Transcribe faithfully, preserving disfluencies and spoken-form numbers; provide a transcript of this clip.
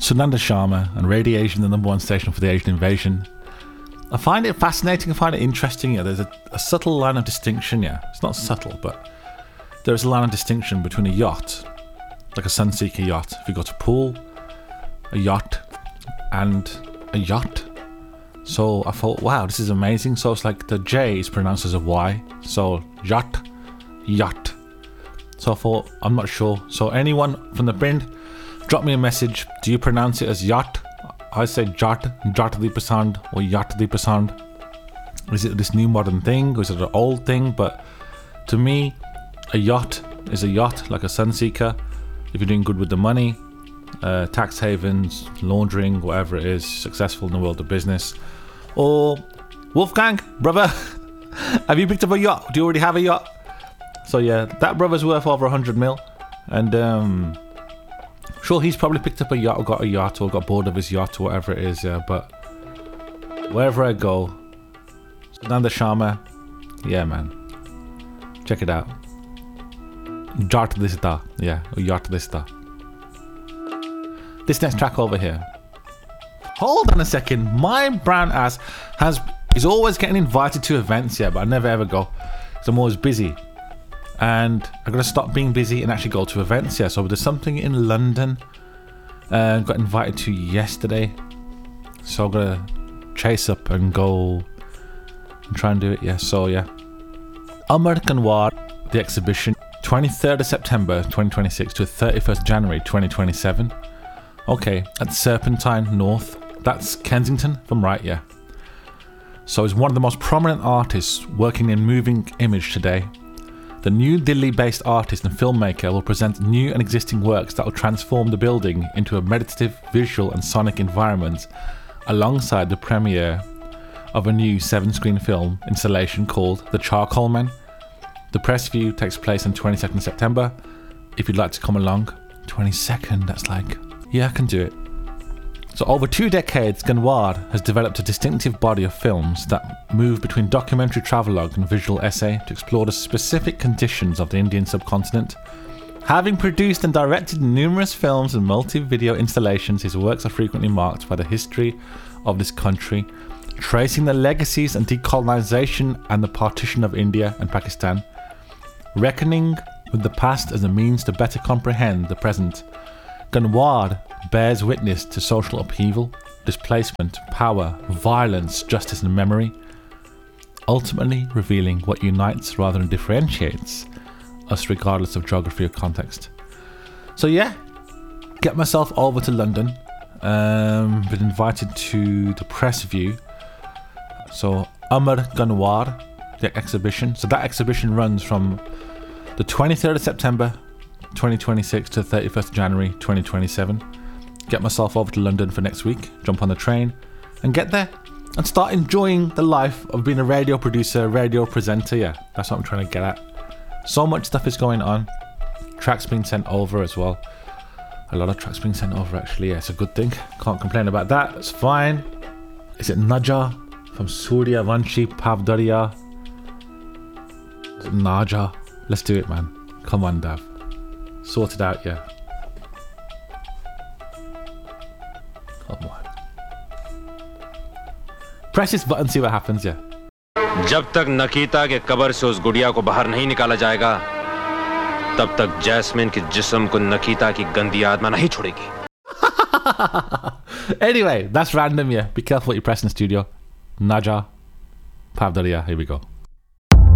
Sunanda Sharma and Radiation, the number one station for the Asian invasion. I find it fascinating, I find it interesting. Yeah, there's a, a subtle line of distinction, yeah. It's not subtle, but there is a line of distinction between a yacht, like a Sunseeker yacht. If you go to pool, a yacht, and a yacht. So I thought, wow, this is amazing. So it's like the J is pronounced as a Y. So yacht, yacht. So I thought, I'm not sure. So anyone from the Bind, drop me a message. Do you pronounce it as yacht? I say jat, jatli pasand or yatli pasand. Is it this new modern thing or is it an old thing? But to me, a yacht is a yacht, like a Sunseeker. If you're doing good with the money, uh, tax havens, laundering, whatever it is, successful in the world of business. Or Wolfgang, brother, have you picked up a yacht? Do you already have a yacht? So yeah, that brother's worth over a hundred mil, and um, sure, he's probably picked up a yacht or got a yacht or got bored of his yacht or whatever it is. Yeah, but wherever I go, Sunanda Sharma, yeah, man, check it out. Yacht Lista, yeah, or Yacht Lista. This next track over here. Hold on a second, my brown ass has is always getting invited to events, yeah, but I never ever go because I'm always busy. And I'm gonna stop being busy and actually go to events, yeah. So there's something in London. Uh, got invited to yesterday, so I'm gonna chase up and go and try and do it, yeah. So yeah, Amar Kanwar, the exhibition, twenty-third of September twenty twenty-six to thirty-first of January twenty twenty-seven. Okay, at Serpentine North. That's Kensington, if I'm right, yeah. So he's one of the most prominent artists working in moving image today. The New Delhi-based artist and filmmaker will present new and existing works that will transform the building into a meditative, visual and sonic environment, alongside the premiere of a new seven-screen film installation called The Charcoal Men. The press view takes place on twenty-second of September. If you'd like to come along, twenty-second, that's like, yeah, I can do it. So over two decades, Kanwar has developed a distinctive body of films that move between documentary travelogue and visual essay to explore the specific conditions of the Indian subcontinent. Having produced and directed numerous films and multi-video installations, his works are frequently marked by the history of this country, tracing the legacies and decolonization and the partition of India and Pakistan, reckoning with the past as a means to better comprehend the present. Kanwar bears witness to social upheaval, displacement, power, violence, justice and memory, ultimately revealing what unites rather than differentiates us regardless of geography or context. So yeah, get myself over to London, um, been invited to the press view. So Amar Kanwar, the exhibition. So that exhibition runs from the twenty-third of September twenty twenty-six to thirty-first of January twenty twenty-seven. Get myself over to London for next week, jump on the train and get there and start enjoying the life of being a radio producer, radio presenter. Yeah, that's what I'm trying to get at. So much stuff is going on. Tracks being sent over as well. A lot of tracks being sent over actually. Yeah, it's a good thing. Can't complain about that. It's fine. Is it Naja from Surya Vanshi Pavdaria? Is it Naja? Let's do it, man. Come on, Dav. Sort it out, yeah. Come on. Press this button, see what happens, yeah. जब तक नकीता के कब्र से उस गुड़िया को बाहर नहीं निकाला जाएगा, तब तक जैस्मिन के जिस्म को नकीता की गंदी आत्मा नहीं छोड़ेगी. Anyway, that's random, yeah. Be careful what you press in the studio. Naja Pavdaria, here we go.